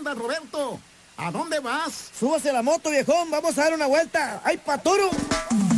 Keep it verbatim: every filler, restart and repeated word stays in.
tardas, Roberto? ¿A dónde vas? Súbase a la moto, viejón. Vamos a dar una vuelta. ¡Ay, paturo!